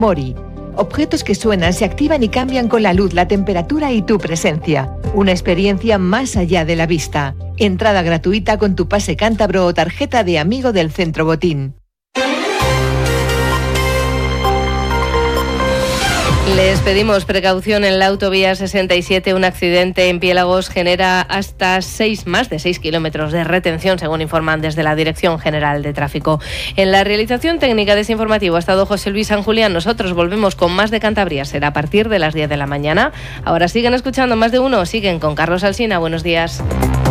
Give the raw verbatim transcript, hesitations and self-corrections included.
Mori. Objetos que suenan, se activan y cambian con la luz, la temperatura y tu presencia. Una experiencia más allá de la vista. Entrada gratuita con tu pase cántabro o tarjeta de amigo del Centro Botín. Les pedimos precaución en la autovía sesenta y siete. Un accidente en Piélagos genera hasta seis, más de seis kilómetros de retención, según informan desde la Dirección General de Tráfico. En la realización técnica de este informativo ha estado José Luis San Julián. Nosotros volvemos con más de Cantabria. Será a partir de las diez de la mañana. Ahora siguen escuchando Más de Uno. Siguen con Carlos Alsina. Buenos días.